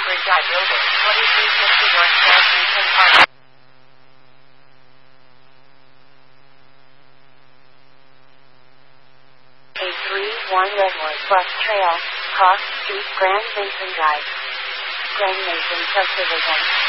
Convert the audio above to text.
Bridge Building, 2350 North South Newton Park. A31 Redwood Bus Trail, Cross Street, Grand Mason Drive. Grand Mason Subdivision.